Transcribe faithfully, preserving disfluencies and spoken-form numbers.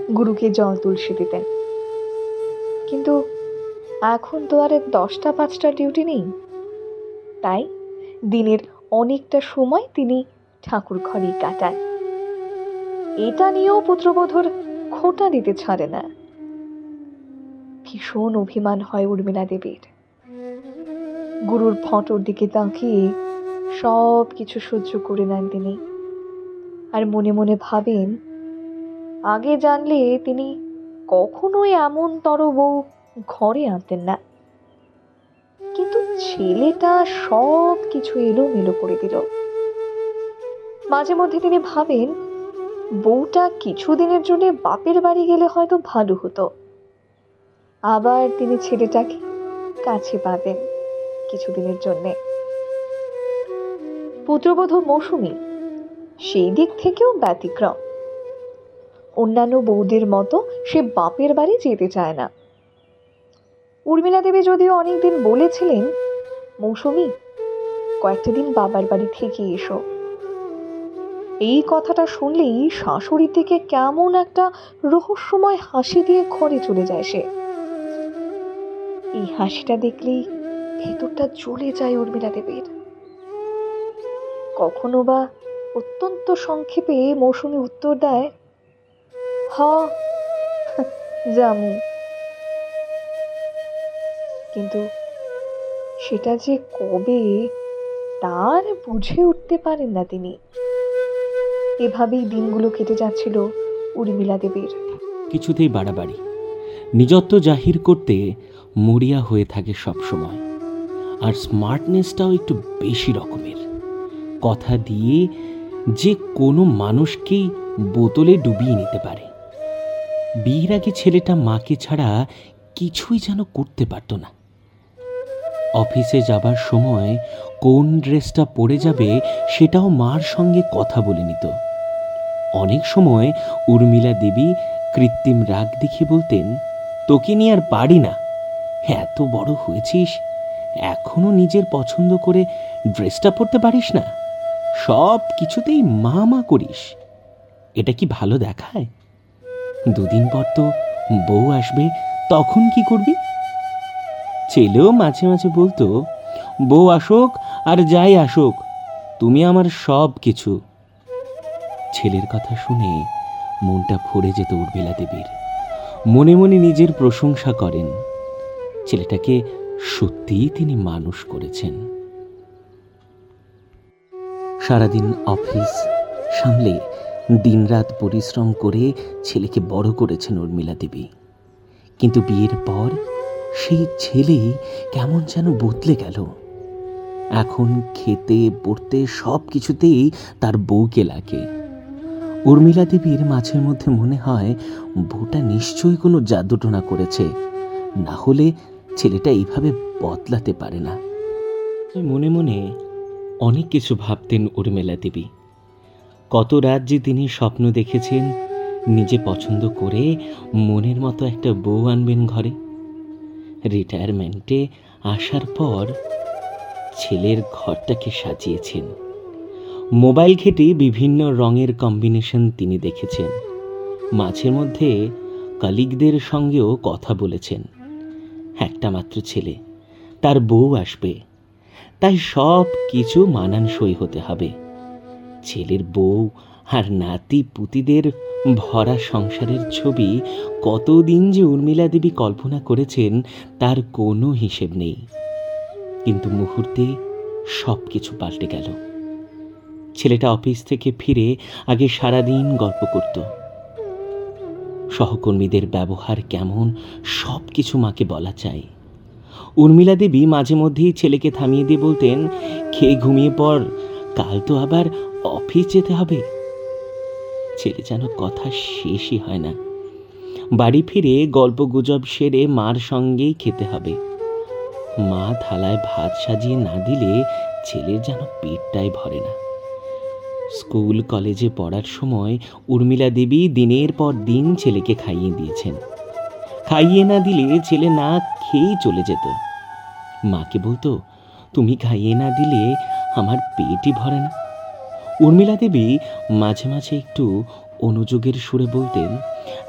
গুরুকে জল তুলসী দিতেন। কিন্তু এখন তো আর দশটা পাঁচটা ডিউটি নেই, তাই দিনের অনেকটা সময় তিনি ঠাকুর ঘরেই কাটান। এটা নিয়েও পুত্রবধূর খোঁটা দিতে ছাড়ে না। ভীষণ অভিমান হয় উর্মিলা দেবীর। গুরুর ফটোর দিকে তাকিয়ে সব কিছু সহ্য করে নেন তিনি, আর মনে মনে ভাবেন আগে জানলে তিনি কখনোই এমন তর বউ ঘরে আনতেন না। কিন্তু ছেলেটা সব কিছু এলোমেলো করে দিল। মাঝে মধ্যে তিনি ভাবেন বউটা কিছুদিনের জন্য বাপের বাড়ি গেলে হয়তো ভালো হতো, আবার তিনি ছেলেটাকে কাছে পাবেন কিছুদিনের জন্যে। পুত্রবধূ মৌসুমী সেই দিক থেকেও ব্যতিক্রম। অন্যান্য বউদের মতো সে বাপের বাড়ি যেতে চায় না। উর্মিলা দেবী যদিও অনেকদিন বলেছিলেন, মৌসুমী কয়েকটা দিন বাবার বাড়ি থেকে এসো। এই কথাটা শুনলেই শাশুড়ির দিকে কেমন একটা রহস্যময় হাসি দিয়ে ঘরে চলে যায় সে। এই হাসিটা দেখলেই ভেতরটা জ্বলে যায় উর্মিলা দেবীর। কখনো বা অত্যন্ত সংক্ষেপে মৌসুমী উত্তর দেয়, হ জামু। কিন্তু সেটা যে কবে তার বুঝে উঠতে পারেন না তিনি। এভাবেই দিনগুলো কেটে যাচ্ছিল উর্মিলা দেবীর। কিছুতেই বাড়াবাড়ি, নিজত্ব জাহির করতে মরিয়া হয়ে থাকে সব সময়, আর স্মার্টনেসটাও একটু বেশি রকমের। কথা দিয়ে যে কোনো মানুষকেই বোতলে ডুবিয়ে নিতে পারে। বিয়ের আগে ছেলেটা মাকে ছাড়া কিছুই যেন করতে পারত না। অফিসে যাবার সময় কোন ড্রেসটা পরে যাবে সেটাও মার সঙ্গে কথা বলে নিত। অনেক সময় উর্মিলা দেবী কৃত্রিম রাগ দেখিয়ে বলতেন, তোকে নিয়ে আর পারি না, এত বড় হয়েছিস এখনো নিজের পছন্দ করে ড্রেসটা পরতে পারিস না, সব কিছুতেই মা মা করিস, এটা কি ভালো দেখায়? দুদিন পর তো বউ আসবে, তখন কি করবি? ছেলেও মাঝে মাঝে বলতো, বউ আসুক আর যাই আসুক, তুমি আমার সব কিছু। ছেলের কথা শুনে মনটা ভরে যেত উর্মিলা দেবীর। মনে মনে নিজের প্রশংসা করেন, ছেলেটাকে সত্যিই তিনি মানুষ করেছেন। সারাদিন অফিস সামলে দিনরাত পরিশ্রম করে ছেলেকে বড় করেছেন উর্মিলা দেবী। কিন্তু বিয়ের পর সেই ছেলে কেমন যেন বদলে গেল। এখন খেতে পড়তে সব কিছুতেই তার বউকে লাগে। উর্মিলা দেবীর মাঝের মধ্যে মনে হয় বউটা নিশ্চয়ই কোনো জাদুটোনা করেছে, না হলে ছেলেটা এইভাবে বদলাতে পারে না। মনে মনে অনেক কিছু ভাবতেন উর্মিলা দেবী। কত রাত যে তিনি স্বপ্ন দেখেছেন নিজে পছন্দ করে মনের মতো একটা বউ আনবেন ঘরে। রিটায়ারমেন্টে আসার পর ছেলের ঘরটাকে সাজিয়েছেন। মোবাইল ঘেটে বিভিন্ন রঙের কম্বিনেশন তিনি দেখেছেন। মাঝে মধ্যে কলিগদের সঙ্গেও কথা বলেছেন। একটা মাত্র ছেলে, তার বউ আসবে, তাই সব কিছু মানানসই হতে হবে। ছেলের বউ আর নাতি পুতিদের ভরা সংসারের ছবি কতদিন যে উর্মিলা দেবী কল্পনা করেছেন তার কোনো হিসেব নেই। কিন্তু মুহূর্তে সব কিছু পাল্টে গেল। ছেলেটা অফিস থেকে ফিরে আগে সারাদিন গল্প করত। সহকর্মীদের ব্যবহার কেমন সব কিছু মাকে বলা চাই। উর্মিলা দেবী মাঝে মধ্যেই ছেলেকে থামিয়ে দিয়ে বলতেন, খেয়ে ঘুমিয়ে পড়, কাল তো আবার অফিস যেতে হবে। ছেলে যেন কথা শেষই হয় না। বাড়ি ফিরে গল্প গুজব সেরে মার সঙ্গেই খেতে হবে। মা থালায় ভাত সাজিয়ে না দিলে ছেলের যেন পেটটাই ভরে না। স্কুল কলেজে পড়ার সময় উর্মিলা দেবী দিনের পর দিন ছেলেকে খাইয়ে দিয়েছেন। খাইয়ে না দিলে ছেলে না খেয়েই চলে যেত। মাকে বলতো, তুমি খাইয়ে না দিলে আমার পেটই ভরে না। উর্মিলা দেবী মাঝে মাঝে একটু অনুযোগের সুরে বলতেন,